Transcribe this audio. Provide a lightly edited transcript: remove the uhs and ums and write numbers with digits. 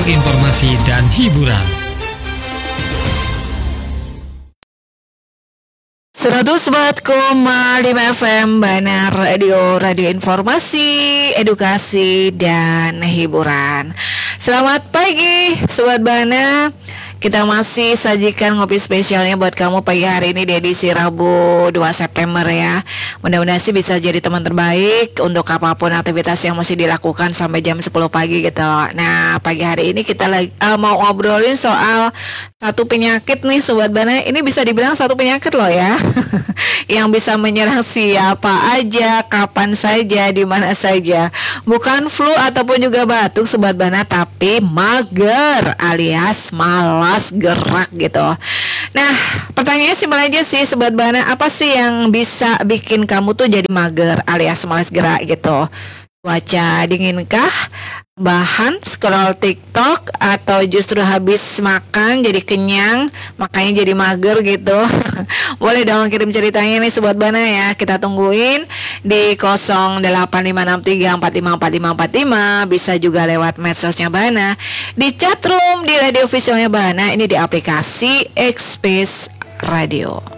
informasi dan hiburan. 104,5 FM Bana Radio, radio informasi, edukasi, dan hiburan. Selamat pagi Sobat Bana. Kita masih sajikan ngopi spesialnya buat kamu pagi hari ini di edisi Rabu 2 September ya. Mudah-mudahan sih bisa jadi teman terbaik untuk apapun aktivitas yang masih dilakukan sampai jam 10 pagi gitu. Nah, pagi hari ini kita lagi mau ngobrolin soal satu penyakit nih Sobat Bana. Ini bisa dibilang satu penyakit loh ya. Yang bisa menyerang siapa aja, kapan saja, di mana saja. Bukan flu ataupun juga batuk Sobat Bana, tapi mager alias malas gerak gitu. Nah, pertanyaannya simpel aja sih Sobat Bana, apa sih yang bisa bikin kamu tuh jadi mager alias malas gerak gitu? Cuaca dinginkah? Bahan scroll TikTok? Atau justru habis makan jadi kenyang makanya jadi mager gitu? Boleh dong kirim ceritanya nih Sobat Bana ya. Kita tungguin di 085634545545. Bisa juga lewat medsosnya Bana, di chatroom, di radio visualnya Bana, ini di aplikasi Xspace Radio.